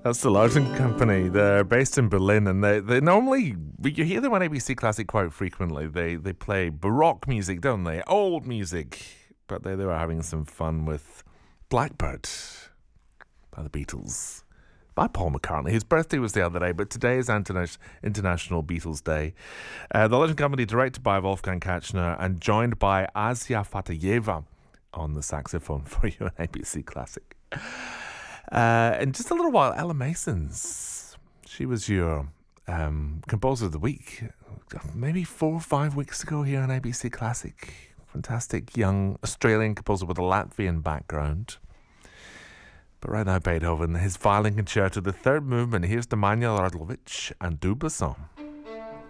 That's the Larsen Company. They're based in Berlin, and they normally, you hear them on ABC Classic quite frequently. They play Baroque music, don't they? Old music. But they were having some fun with Blackbird by the Beatles, by Paul McCartney. His birthday was the other day, but today is International Beatles Day. The Larsen Company, directed by Wolfgang Kachner and joined by Asia Fatayeva on the saxophone for you on ABC Classic. In just a little while, Ella Masons. She was your composer of the week, maybe 4 or 5 weeks ago here on ABC Classic. Fantastic young Australian composer with a Latvian background. But right now, Beethoven, his violin concerto, the third movement. Here's Demanuel Radlovic and Dubuisson.